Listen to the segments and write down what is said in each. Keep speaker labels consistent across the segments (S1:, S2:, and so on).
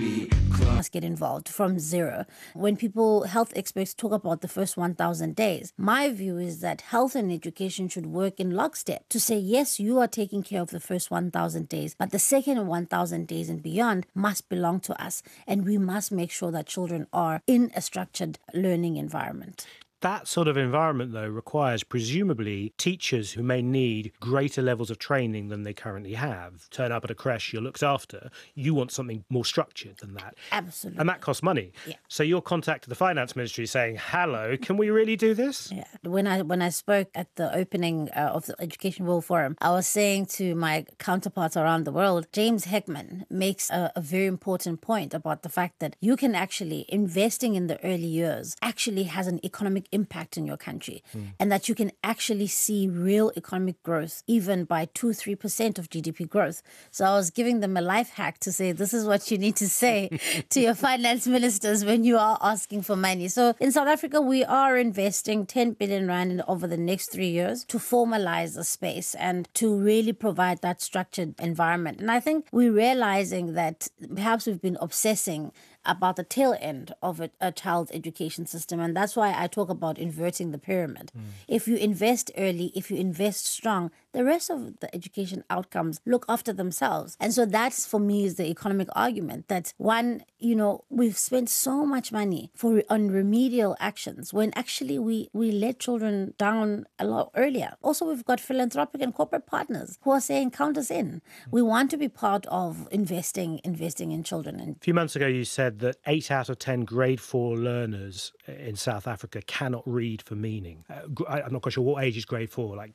S1: must get involved from zero. When health experts talk about the first 1,000 days, my view is that health and education should work in lockstep to say, yes, you are taking care of the first 1,000 days, but the second 1,000 days and beyond must belong to us. And we must make sure that children are in a structured learning environment.
S2: That sort of environment, though, requires presumably teachers who may need greater levels of training than they currently have. Turn up at a creche, you're looked after. You want something more structured than that.
S1: Absolutely.
S2: And that costs money.
S1: Yeah.
S2: So you're contacting the finance ministry saying, hello, can we really do this?
S1: Yeah. When I spoke at the opening of the Education World Forum, I was saying to my counterparts around the world, James Heckman makes a very important point about the fact that you can actually, investing in the early years, actually has an economic impact in your country, and that you can actually see real economic growth even by 2-3% of GDP growth. So I was giving them a life hack to say, this is what you need to say to your finance ministers when you are asking for money. So in South Africa, we are investing 10 billion rand over the next 3 years to formalize the space and to really provide that structured environment. And I think we're realizing that perhaps we've been obsessing about the tail end of a child's education system. And that's why I talk about inverting the pyramid. If you invest early, if you invest strong, the rest of the education outcomes look after themselves. And so that's, for me, is the economic argument that, one, we've spent so much money on remedial actions when actually we let children down a lot earlier. Also, we've got philanthropic and corporate partners who are saying, count us in. We want to be part of investing in children. And
S2: a few months ago, you said that 8 out of 10 grade 4 learners in South Africa cannot read for meaning. I'm not quite sure what age is grade 4, like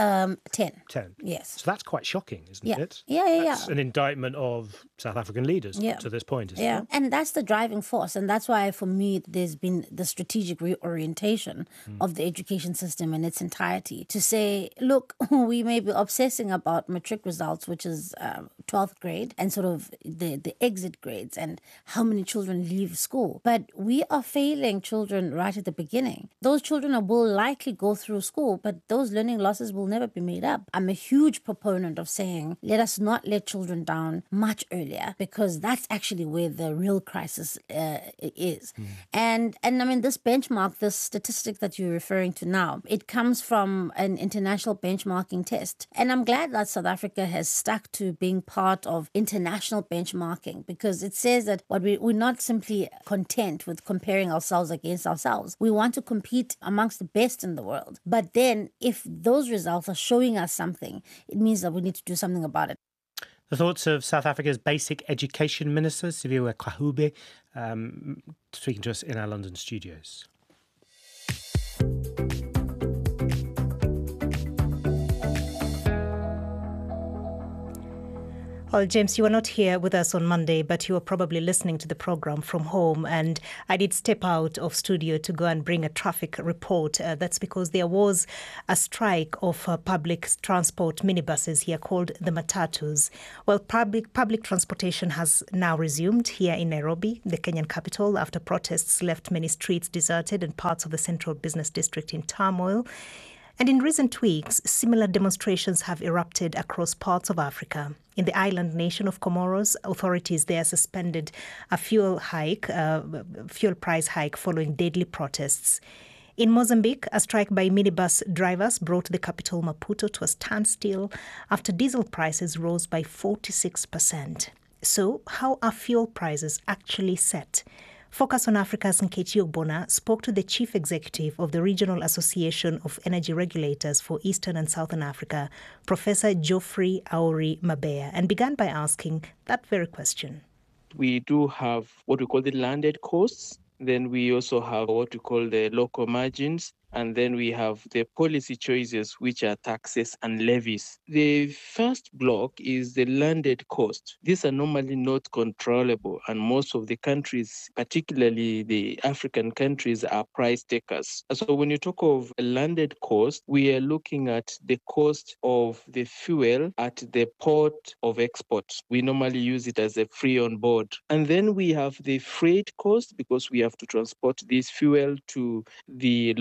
S1: 10.
S2: 10.
S1: Yes.
S2: So that's quite shocking, isn't it?
S1: Yeah.
S2: That's an indictment of South African leaders to this point, isn't it?
S1: And that's the driving force. And that's why, for me, there's been the strategic reorientation of the education system in its entirety to say, look, we may be obsessing about matric results, which is 12th grade, and sort of the exit grades and how many children leave school. But we are failing children right at the beginning. Those children will likely go through school, but those learning losses will never be made up. I'm a huge proponent of saying, let us not let children down much earlier, because that's actually where the real crisis is. And I mean, this benchmark, this statistic that you're referring to now, it comes from an international benchmarking test. And I'm glad that South Africa has stuck to being part of international benchmarking, because it says that we're not simply content with comparing ourselves against ourselves. We want to compete amongst the best in the world. But then if those results are showing us something, it means that we need to do something about it.
S2: The thoughts of South Africa's Basic Education Minister, Siviwe Kahube, speaking to us in our London studios.
S3: Well, James, you were not here with us on Monday, but you were probably listening to the program from home. And I did step out of studio to go and bring a traffic report. That's because there was a strike of public transport minibuses here called the Matatus. Well, public transportation has now resumed here in Nairobi, the Kenyan capital, after protests left many streets deserted and parts of the central business district in turmoil. And in recent weeks, similar demonstrations have erupted across parts of Africa. In the island nation of Comoros, authorities there suspended a fuel price hike following deadly protests. In Mozambique, a strike by minibus drivers brought the capital Maputo to a standstill after diesel prices rose by 46%. So, how are fuel prices actually set? Focus on Africa's Nkechi Ogbonna spoke to the chief executive of the Regional Association of Energy Regulators for Eastern and Southern Africa, Professor Geoffrey Auri Mabeya, and began by asking that very question.
S4: We do have what we call the landed costs. Then we also have what we call the local margins. And then we have the policy choices, which are taxes and levies. The first block is the landed cost. These are normally not controllable, and most of the countries, particularly the African countries, are price takers. So when you talk of a landed cost, we are looking at the cost of the fuel at the port of export. We normally use it as a free on board. And then we have the freight cost, because we have to transport this fuel to the local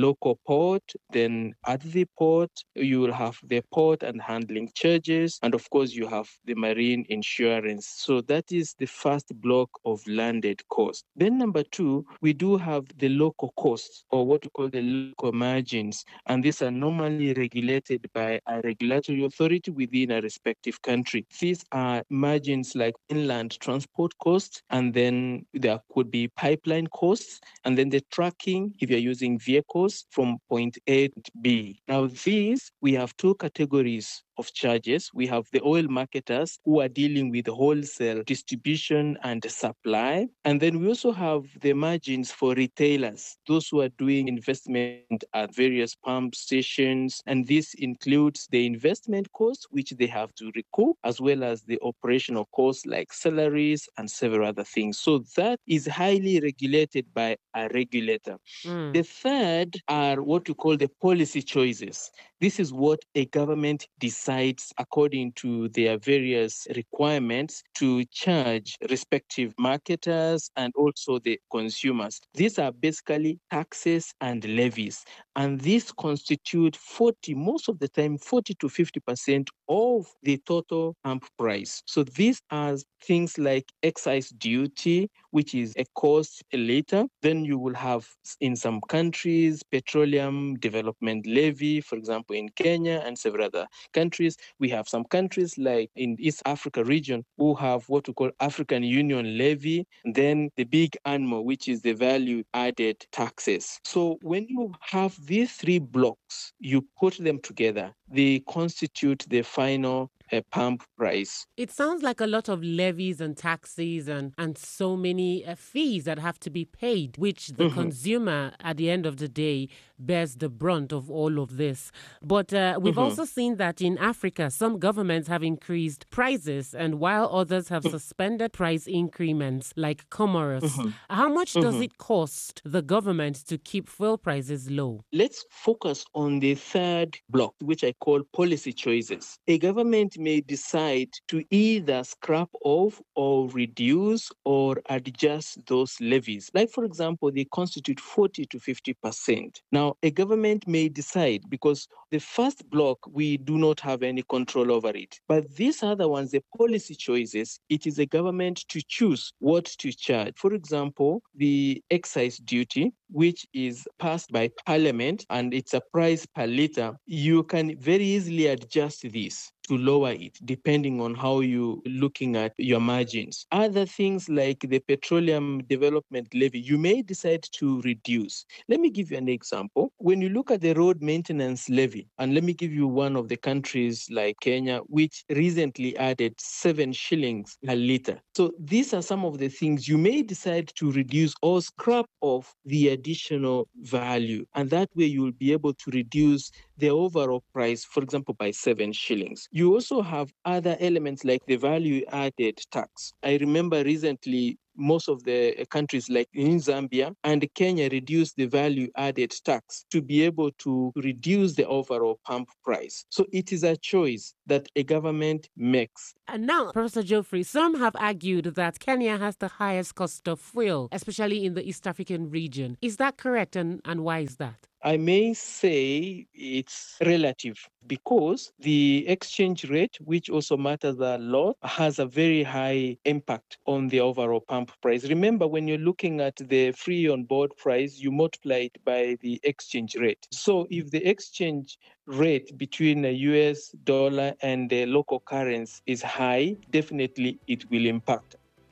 S4: port, then at the port, you will have the port and handling charges, and of course, you have the marine insurance. So that is the first block of landed cost. Then number two, we do have the local costs, or what we call the local margins, and these are normally regulated by a regulatory authority within a respective country. These are margins like inland transport costs, and then there could be pipeline costs, and then the tracking if you're using vehicles from point A to B. Now, these, we have two categories of charges. We have the oil marketers who are dealing with wholesale distribution and supply. And then we also have the margins for retailers, those who are doing investment at various pump stations. And this includes the investment costs, which they have to recoup, as well as the operational costs like salaries and several other things. So that is highly regulated by a regulator. The third are what we call the policy choices. This is what a government decides according to their various requirements to charge respective marketers and also the consumers. These are basically taxes and levies. And these constitute most of the time, 40 to 50% of the total pump price. So these are things like excise duty, which is a cost later. Then you will have, in some countries, petroleum development levy, for example, in Kenya and several other countries. We have some countries like in East Africa region who have what we call African Union levy, and then the big animal, which is the value added taxes. So when you have these three blocks, you put them together, they constitute the final pump price.
S5: It sounds like a lot of levies and taxes and so many fees that have to be paid, which the consumer at the end of the day bears the brunt of all of this. But we've also seen that in Africa, some governments have increased prices, and while others have suspended price increments, like Comoros. How much does it cost the government to keep fuel prices low?
S4: Let's focus on the third block, which I call policy choices. A government may decide to either scrap off or reduce or adjust those levies. Like, for example, they constitute 40 to 50%. Now, a government may decide, because the first block, we do not have any control over it. But these other ones, the policy choices, it is a government to choose what to charge. For example, the excise duty, which is passed by Parliament, and it's a price per litre, you can very easily adjust this to lower it, depending on how you're looking at your margins. Other things like the petroleum development levy, you may decide to reduce. Let me give you an example. When you look at the road maintenance levy, and let me give you one of the countries like Kenya, which recently added 7 shillings a litre. So these are some of the things you may decide to reduce or scrap off the additional value. And that way you will be able to reduce the overall price, for example, by 7 shillings. You also have other elements like the value-added tax. I remember recently most of the countries like in Zambia and Kenya reduced the value-added tax to be able to reduce the overall pump price. So it is a choice that a government makes.
S5: And now, Professor Geoffrey, some have argued that Kenya has the highest cost of fuel, especially in the East African region. Is that correct, and why is that?
S4: I may say it's relative, because the exchange rate, which also matters a lot, has a very high impact on the overall pump price. Remember, when you're looking at the free on board price, you multiply it by the exchange rate. So if the exchange rate between a US dollar and the local currency is high, definitely it will impact.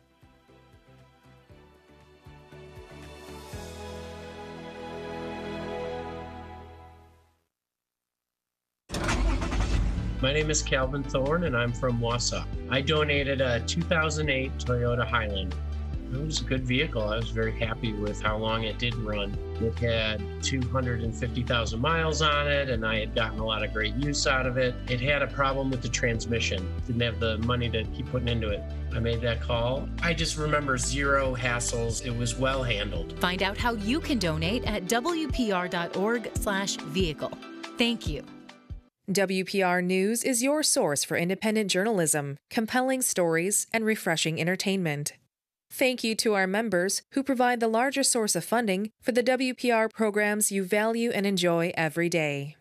S6: My name is Calvin Thorne, and I'm from Wausau. I donated a 2008 Toyota Highland. It was a good vehicle. I was very happy with how long it did run. It had 250,000 miles on it, and I had gotten a lot of great use out of it. It had a problem with the transmission. Didn't have the money to keep putting into it. I made that call. I just remember zero hassles. It was well handled.
S7: Find out how you can donate at wpr.org/vehicle. Thank you.
S8: WPR News is your source for independent journalism, compelling stories, and refreshing entertainment. Thank you to our members who provide the larger source of funding for the WPR programs you value and enjoy every day.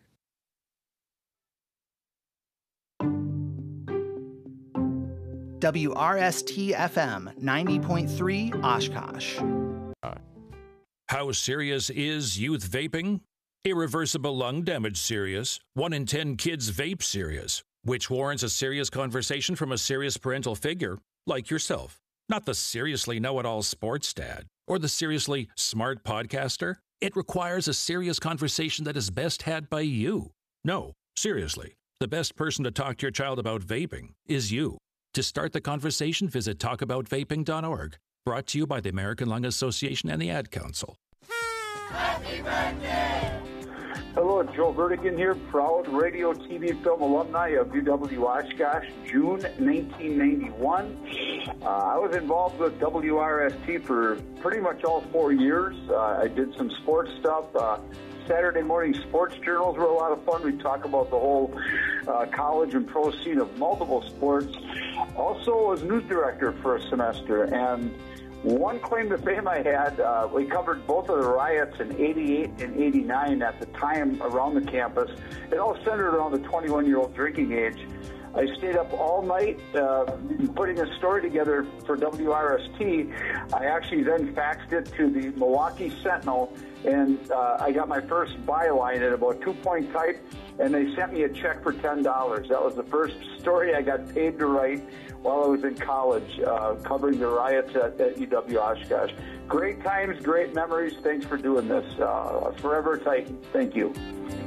S9: WRST-FM 90.3 Oshkosh.
S10: How serious is youth vaping? Irreversible lung damage serious. 1 in 10 kids vape serious, which warrants a serious conversation from a serious parental figure like yourself. Not the seriously know-it-all sports dad or the seriously smart podcaster. It requires a serious conversation that is best had by you. No, seriously, the best person to talk to your child about vaping is you. To start the conversation, visit talkaboutvaping.org. Brought to you by the American Lung Association and the Ad Council.
S11: Happy birthday! Hello, Joe Vertigan here, proud radio, TV, film alumni of UW Oshkosh, June 1991. I was involved with WRST for pretty much all 4 years. I did some sports stuff. Saturday morning sports journals were a lot of fun. We talk about the whole college and pro scene of multiple sports. Also was news director for a semester, and one claim to fame I had, we covered both of the riots in 88 and 89 at the time around the campus. It all centered around the 21-year-old drinking age. I stayed up all night putting a story together for WRST. I actually then faxed it to the Milwaukee Sentinel, and I got my first byline at about 2-point type, and they sent me a check for $10. That was the first story I got paid to write while I was in college, covering the riots at UW Oshkosh. Great times, great memories. Thanks for doing this. Forever Titan. Thank you.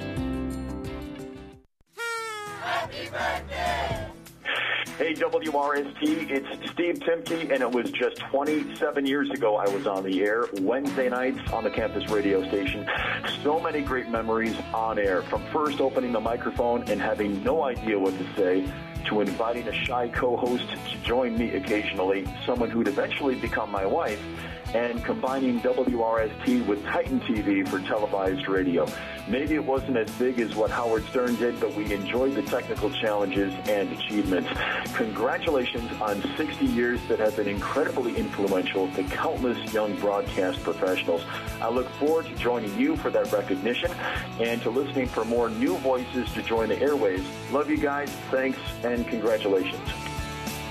S12: Happy birthday! Hey, WRST, it's Steve Timke, and it was just 27 years ago I was on the air, Wednesday nights on the campus radio station. So many great memories on air, from first opening the microphone and having no idea what to say, to inviting a shy co-host to join me occasionally, someone who'd eventually become my wife, and combining WRST with Titan TV for televised radio. Maybe it wasn't as big as what Howard Stern did, but we enjoyed the technical challenges and achievements. Congratulations on 60 years that have been incredibly influential to countless young broadcast professionals. I look forward to joining you for that recognition and to listening for more new voices to join the airwaves. Love you guys. Thanks and congratulations.